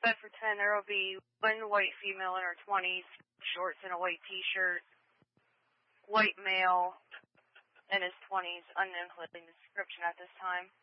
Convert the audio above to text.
Bedford 10, there will be one white female in her 20s, shorts and a white t-shirt, white male in his 20s, unknown clothing description at this time.